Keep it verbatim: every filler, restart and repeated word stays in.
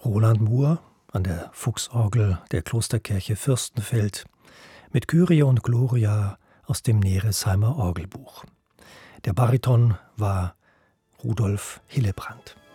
Roland Muhr an der Fuchsorgel der Klosterkirche Fürstenfeld mit Kyrie und Gloria aus dem Neresheimer Orgelbuch. Der Bariton war Rudolf Hillebrand.